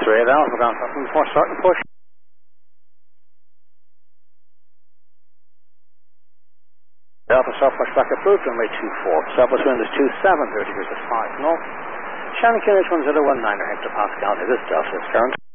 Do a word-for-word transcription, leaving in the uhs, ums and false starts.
three, that was ground from before starting push. Delta South push back approved, runway two four. Southwest wind is two seven, thirty degrees at five north. Shannon Q H one zero one nine hectopascal, this is Delta, current.